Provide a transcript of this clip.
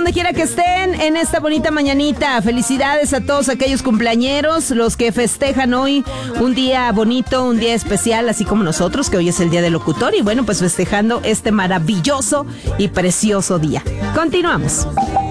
donde quiera que estén en esta bonita mañanita. Felicidades a todos aquellos cumpleañeros, los que festejan hoy un día bonito, un día especial, así como nosotros, que hoy es el Día del Locutor. Y bueno, pues festejando este maravilloso y precioso día. Continuamos.